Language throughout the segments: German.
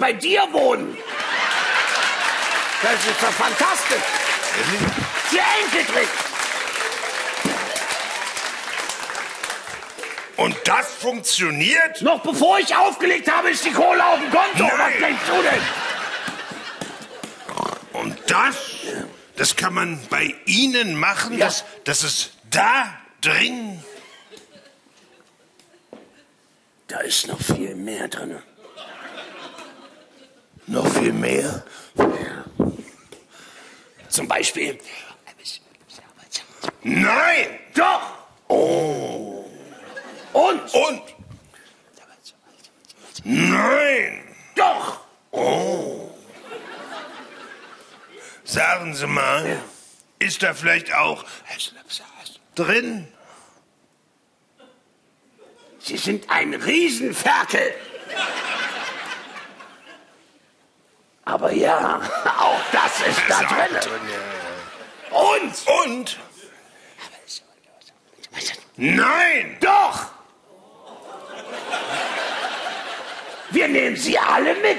bei dir wohnen. Das ist doch fantastisch. Der Enkeltrick. Und das funktioniert? Noch bevor ich aufgelegt habe, ist die Kohle auf dem Konto. Nein. Was denkst du denn? Und das kann man bei Ihnen machen, Ja. dass es da drin... Da ist noch viel mehr drin. Noch viel mehr? Ja. Zum Beispiel... Nein! Doch! Oh. Und? Und? Nein! Doch! Oh. Sagen Sie mal, ist da vielleicht auch drin? Sie sind ein Riesenferkel. Aber ja, auch das ist da Ist auch drin. drin, ja. Und? Nein! Doch! Wir nehmen sie alle mit.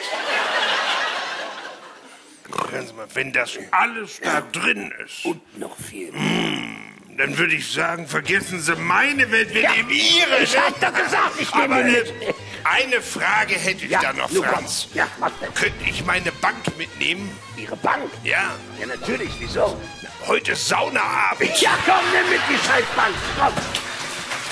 Hören Sie mal, wenn das alles da drin ist, Und noch viel. dann würde ich sagen, vergessen Sie meine Welt, wir Ja, nehmen Ihre. ich hab doch gesagt, ich nehme Aber mit. eine Frage hätte ich Ja, da noch, nun komm. Franz. Ja, was denn? Könnte ich meine Bank mitnehmen? Ihre Bank? Ja, Ja, natürlich, wieso? heute ist Saunaabend. Ja, komm, nimm mit die Scheißbank. Komm.